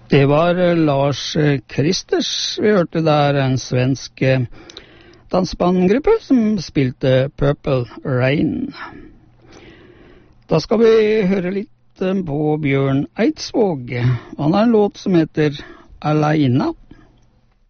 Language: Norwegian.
Det var Lars Kristers vi hørte der, en svensk dansebandgruppe som spilte Purple Rain. Da skal vi høre litt på Bjørn Eidsvåg. Han har en låt som heter Alaina.